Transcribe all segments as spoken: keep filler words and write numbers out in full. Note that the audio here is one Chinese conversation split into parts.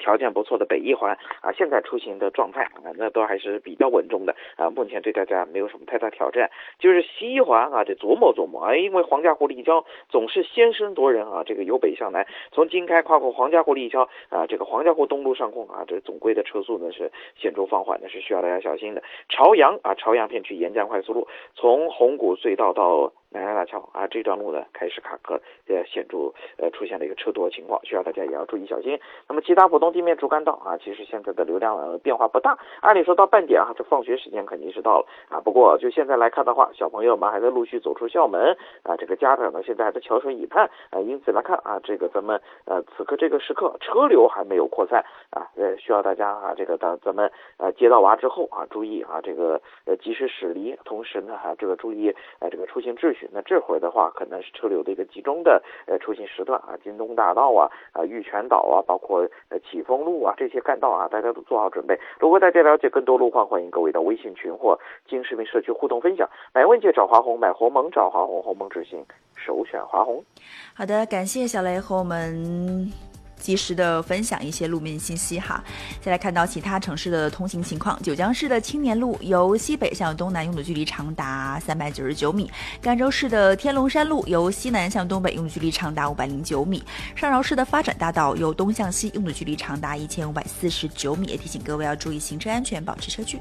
条件不错的北一环啊，现在出行的状态啊，那都还是比较稳重的啊，目前对大家没有什么太大挑战。就是西一环啊，这琢磨琢磨啊，因为黄家湖立交总是先声夺人啊，这个由北向南，从经开跨过黄家湖立交啊，这个黄家湖东路上空啊，这总归的车速呢是显著放缓的，是需要大家小心的。朝阳啊，朝阳片区沿江快速路从红谷隧道到南山大桥啊，这段路呢开始卡壳，呃，显著呃出现了一个车多情况，需要大家也要注意小心。那么其他普通地面主干道啊，其实现在的流量、呃、变化不大，按理说到半点啊，这放学时间肯定是到了啊。不过就现在来看的话，小朋友们还在陆续走出校门啊，这个家长呢现在还在翘首以盼啊，因此来看啊，这个咱们呃此刻这个时刻车流还没有扩散啊，呃需要大家啊这个咱咱们呃接到娃之后啊，注意啊这个呃及时驶离，同时呢还、啊、这个注意呃这个出行秩序。那这会儿的话，可能是车流的一个集中的呃出行时段啊，京东大道啊、啊玉泉岛啊，包括呃启丰路啊这些干道啊，大家都做好准备。如果大家了解更多路况，欢迎各位到微信群或经视频社区互动分享。买问界找华虹，买鸿蒙找华虹，鸿蒙执行首选华虹。 好的，感谢小雷和我们及时的分享一些路面信息哈。再来看到其他城市的通行情况，九江市的青年路由西北向东南用的距离长达三百九十九米，赣州市的天龙山路由西南向东北用的距离长达五百零九米，上饶市的发展大道由东向西用的距离长达一千五百四十九米，也提醒各位要注意行车安全，保持车距。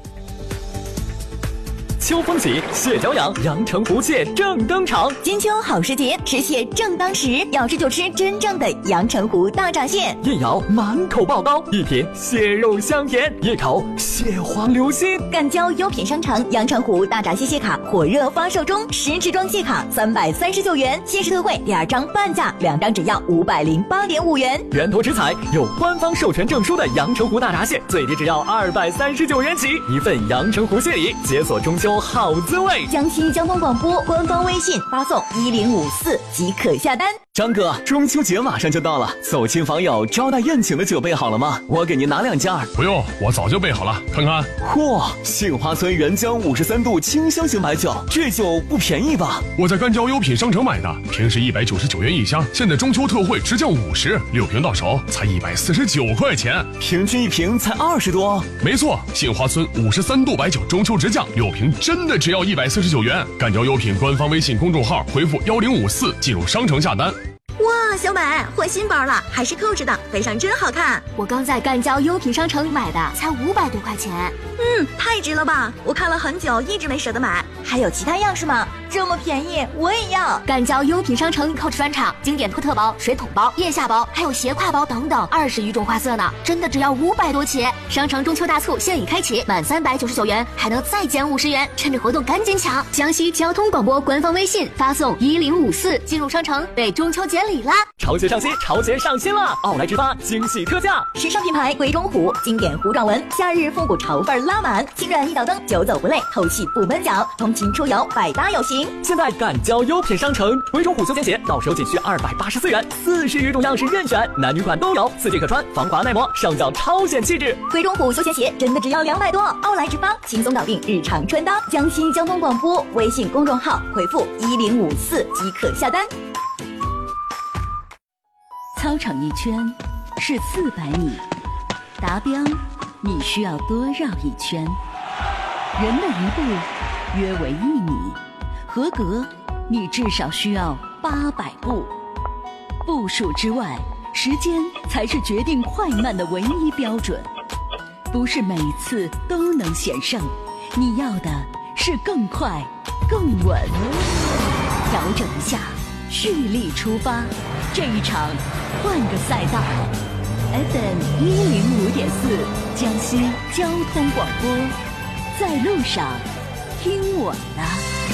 秋风起，蟹脚痒，阳澄湖蟹正登场。 金秋好时节，吃蟹正当时，要吃就吃真正的阳澄湖大闸蟹。 一咬满口爆刀，一品蟹肉香甜，一口蟹黄流心。 赣交优品商城阳澄湖大闸蟹蟹卡火热发售中，十支装蟹卡三百三十九元，限时特惠两张半价，两张只要五百零八点五元。 源头直采有官方授权证书的阳澄湖大闸蟹，最低只要二百三十九元起，一份阳澄湖蟹礼，解锁中秋好滋味。 江西交通广播官方微信发送一零五四即可下单。 张哥，中秋节马上就到了，走亲访友招待宴请的酒备好了吗？我给您拿两件。 不用，我早就备好了，看看。 嚯，杏花村原浆五十三度清香型白酒，这酒不便宜吧？ 我在赣交优品商城买的，平时一百九十九元一箱，现在中秋特惠直降五十，六瓶到手才一百四十九块钱， 平均一瓶才二十多。 没错，杏花村五十三度白酒中秋直降，六瓶真的只要一百四十九元。赣交优品官方微信公众号回复幺零五四进入商城下单。 哇，小美换新包了，还是扣着的，背上真好看。 我刚在赣交优品商城买的，才五百多块钱。 嗯，太值了吧！我看了很久，一直没舍得买。还有其他样式吗？这么便宜，我也要。 赣交优品商城扣着专场，经典托特包、水桶包、腋下包，还有斜挎包等等，二十余种花色呢，真的只要五百多起。商城中秋大促现已开启，满三百九十九元还能再减五十元，趁着活动赶紧抢！江西交通广播官方微信发送一零五四进入商城，备中秋节礼啦！ 潮鞋上新，潮鞋上新了！奥莱之发惊喜特价， 时尚品牌徽中虎经典糊状纹，夏日复古潮范拉满，轻软一脚蹬，久走不累，透气不闷脚，通勤出游百搭有型。 现在赣交优品商城，徽中虎休闲鞋到手仅需二百八十四元，四十余种样式任选，男女款都有，四季可穿，防滑耐磨，上脚超显气质。 徽中虎休闲鞋真的只要两百多，奥莱之发轻松搞定日常穿搭。江西交通广播微信公众号回复一零五四即可下单。 操场一圈是四百米，达标你需要多绕一圈。人的一步约为一米，合格你至少需要八百步。步数之外，时间才是决定快慢的唯一标准。不是每次都能险胜，你要的是更快更稳。调整一下，蓄力出发，这一场换个赛道。 F M 一零五点四，江西交通广播，在路上听我的。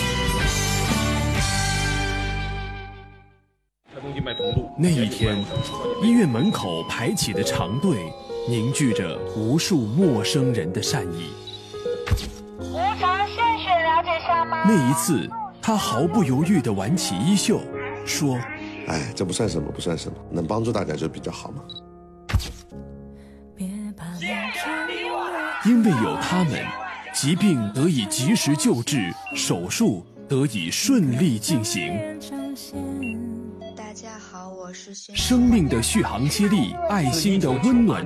那一天，医院门口排起的长队，凝聚着无数陌生人的善意。 无偿献血了解下吗？ 那一次，他毫不犹豫地挽起衣袖，说：“ 哎，这不算什么，不算什么，能帮助大家就比较好嘛。” 因为有他们，疾病得以及时救治，手术得以顺利进行。 大家好，我是生命的续航接力，爱心的温暖。